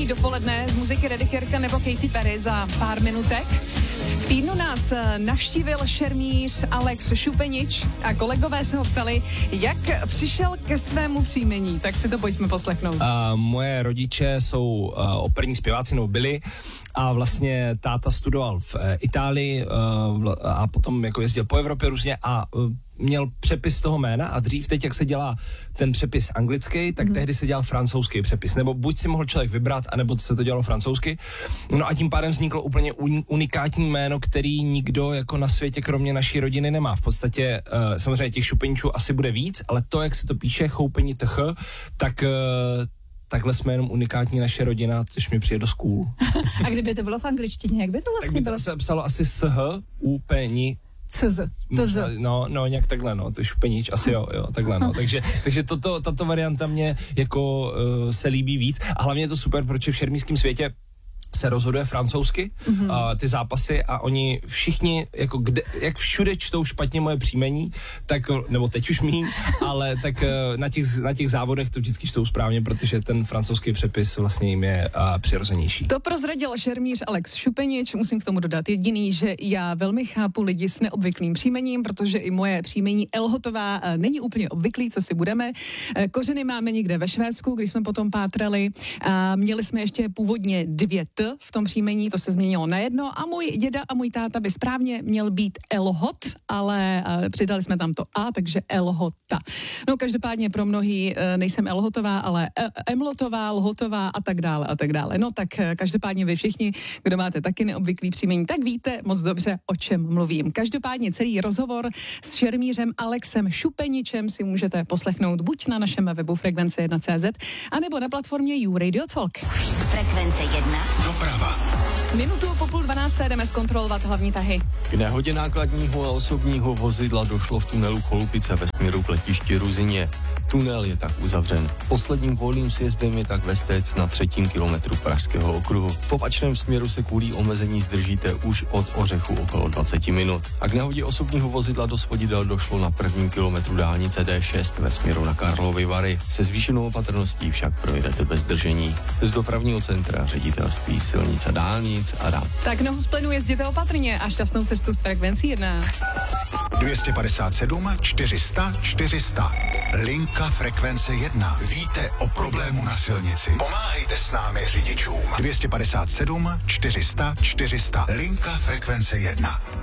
dnešní dopoledne z muziky Reddy Kirka nebo Katy Perry za pár minutek. V týdnu nás navštívil šermíř Alex Šupenič a kolegové se ho ptali, jak přišel ke svému příjmení. Tak si to pojďme poslechnout. Moje rodiče jsou operní zpěváci, nebo byli, a vlastně táta studoval v Itálii a potom jako jezdil po Evropě různě a měl přepis toho jména a dřív teď, jak se dělá ten přepis anglický, tak tehdy se dělal francouzský přepis, nebo buď si mohl člověk vybrat, anebo se to dělalo francouzsky. No a tím pádem vzniklo úplně unikátní jméno, který nikdo jako na světě kromě naší rodiny nemá. V podstatě samozřejmě těch Šupeničů asi bude víc, ale to, jak se to píše, Choupení TH, tak takhle jsme jenom unikátní naše rodina, což mi přijde dost cool. A kdyby to bylo v angličtině, jak by to vlastně bylo? Tak by to se psalo asi SH, UPENI, No, nějak takhle, no, to je Šupenič, asi jo, takhle, no, takže tato varianta mě jako se líbí víc a hlavně je to super, protože v šermířském světě se rozhoduje francouzsky, ty zápasy a oni všichni, jako jak všude čtou špatně moje příjmení, tak, nebo teď už míň, ale tak na těch závodech to vždycky čtou správně, protože ten francouzský přepis vlastně jim je přirozenější. To prozradil šermíř Alex Šupenič, musím k tomu dodat jediný, že já velmi chápu lidi s neobvyklým příjmením, protože i moje příjmení Elhotová není úplně obvyklý, co si budeme. Kořeny máme někde ve Švédsku, když jsme potom pátrali, měli jsme ještě původně 2 v tom příjmení, to se změnilo na jedno a můj děda a můj táta by správně měl být Elhot, ale přidali jsme tam to A, takže Elhota. No každopádně pro mnohý nejsem Elhotová, ale Emlotová, Lhotová a tak dále a tak dále. No tak každopádně vy všichni, kdo máte taky neobvyklý příjmení, tak víte moc dobře, o čem mluvím. Každopádně celý rozhovor s šermířem Alexem Šupeničem si můžete poslechnout buď na našem webu frekvence1.cz anebo na platformě You Radio Talk. Frekvence 1. Doprava. Minutu po 11:30 jdeme zkontrolovat hlavní tahy. K nehodě nákladního a osobního vozidla došlo v tunelu Cholupice ve směru k letišti Ruzyně. Tunel je tak uzavřen. Posledním volným sjezdem je tak vstec na 3. kilometru Pražského okruhu. V opačném směru se kvůli omezení zdržíte už od Ořechu okolo 20 minut. A k nehodě osobního vozidla do svodidel došlo na 1. kilometru dálnice D6 ve směru na Karlovy Vary. Se zvýšenou opatrností však projedete bez zdržení. Z dopravního centra Ředitelství silnic a dálnic Adam. Tak nohu z plynu jezděte opatrně a šťastnou cestu s Frekvencí 1. 257 400 400. Linka Frekvence 1. Víte o problému na silnici? Pomáhejte s námi řidičům. 257 400 400. Linka Frekvence 1.